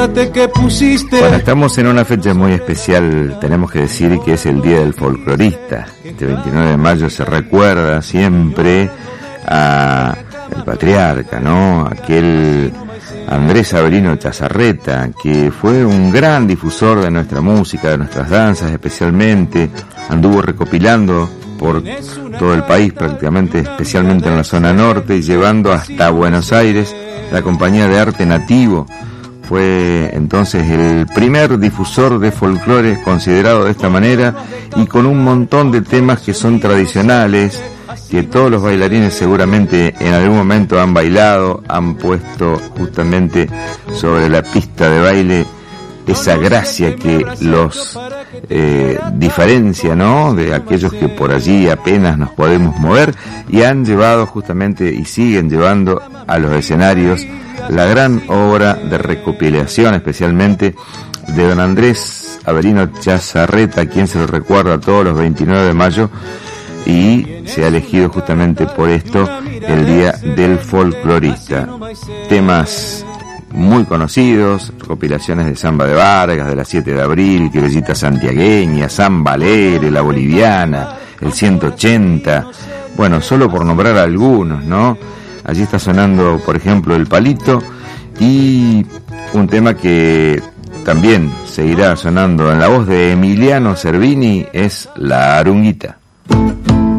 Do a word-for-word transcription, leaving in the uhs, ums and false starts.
Que pusiste. Bueno, estamos en una fecha muy especial, tenemos que decir que es el Día del Folclorista. Este veintinueve de mayo se recuerda siempre a el patriarca, ¿no? Aquel Andrés Avelino Chazarreta, que fue un gran difusor de nuestra música, de nuestras danzas especialmente, anduvo recopilando por todo el país prácticamente, especialmente en la zona norte, y llevando hasta Buenos Aires la compañía de arte nativo. Fue entonces el primer difusor de folclore considerado de esta manera, y con un montón de temas que son tradicionales, que todos los bailarines seguramente en algún momento han bailado, han puesto justamente sobre la pista de baile esa gracia que los eh, diferencia, ¿no?, de aquellos que por allí apenas nos podemos mover, y han llevado justamente y siguen llevando a los escenarios la gran obra de recopilación, especialmente de don Andrés Avelino Chazarreta, a quien se lo recuerda todos los veintinueve de mayo, y se ha elegido justamente por esto el Día del Folclorista. Temas muy conocidos, recopilaciones de Samba de Vargas, de la siete de abril, Criollita Santiagueña, Samba Alegre, La Boliviana, el ciento ochenta, bueno, solo por nombrar algunos, ¿no? Allí está sonando, por ejemplo, El Palito, y un tema que también seguirá sonando en la voz de Emiliano Cervini es La Arunguita.